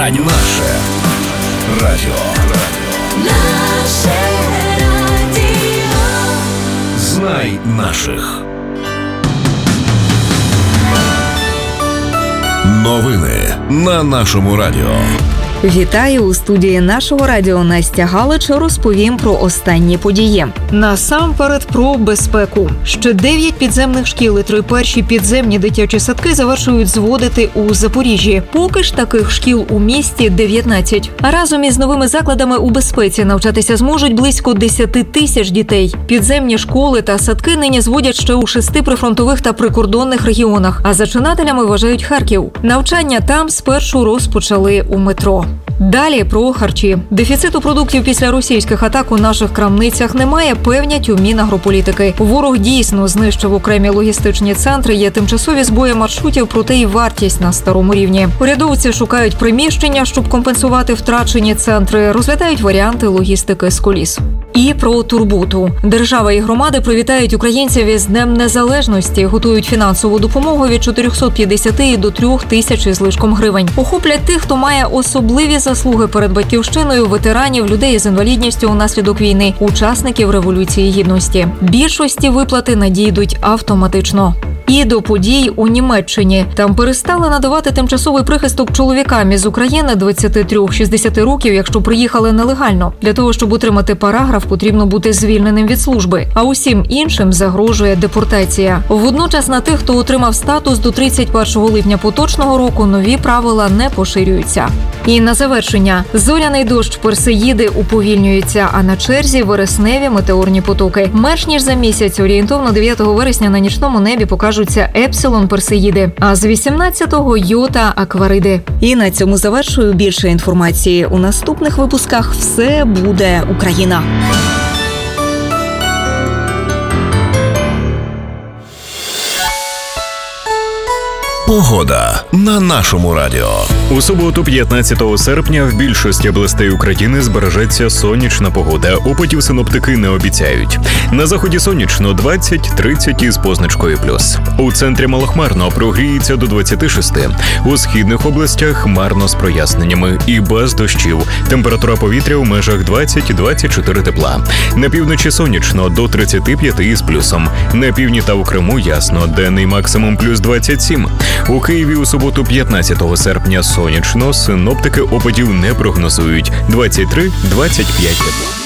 радіо. Наше радіо. Наше радіо. Знай наших. Новини на нашому радіо. Вітаю у студії нашого радіо. Настя Галич. Розповім про останні події. Насамперед про безпеку. Ще 9 підземних шкіл і 3 перші підземні дитячі садки завершують зводити у Запоріжжі. Поки ж таких шкіл у місті 19. А разом із новими закладами у безпеці навчатися зможуть близько 10 тисяч дітей. Підземні школи та садки нині зводять ще у 6 прифронтових та прикордонних регіонах. А зачинателями вважають Харків. Навчання там спершу розпочали у метро. Далі про харчі. Дефіциту продуктів після російських атак у наших крамницях немає, певнять у Мінагрополітики. Ворог дійсно знищив окремі логістичні центри, є тимчасові збої маршрутів, проте й вартість на старому рівні. Урядовці шукають приміщення, щоб компенсувати втрачені центри, розглядають варіанти логістики з коліс. І про турботу. Держава і громади привітають українців із Днем Незалежності, готують фінансову допомогу від 450 до 3 тисяч із лишком гривень. Охоплять тих, хто має особливі заслуги перед батьківщиною, ветеранів, людей з інвалідністю унаслідок війни, учасників Революції Гідності. Більшості виплати надійдуть автоматично. І до подій у Німеччині. Там перестали надавати тимчасовий прихисток чоловікам із України 23-60 років, якщо приїхали нелегально. Для того, щоб отримати параграф, потрібно бути звільненим від служби. А усім іншим загрожує депортація. Водночас на тих, хто отримав статус до 31 липня поточного року, нові правила не поширюються. І на завершення. Зоряний дощ Персеїди уповільнюється, а на черзі вересневі метеорні потоки. Менш ніж за місяць, орієнтовно 9 вересня на нічному небі покажуться Епсилон Персеїди, а з 18-го Йота Аквариди. І на цьому завершую. Більше інформації у наступних випусках. Все буде Україна. Погода на нашому радіо. У суботу, 15 серпня, в більшості областей України збережеться сонячна погода. Опадів синоптики не обіцяють. На заході сонячно 20-30 із позначкою плюс. У центрі малохмарно, прогріється до 26. У східних областях хмарно з проясненнями і без дощів. Температура повітря у межах 20-24 тепла. На півночі сонячно до 35 із плюсом. На півдні та у Криму ясно, денний максимум плюс 27. У Києві у суботу, 15 серпня, сонячно, синоптики опадів не прогнозують. 23-25 тепла.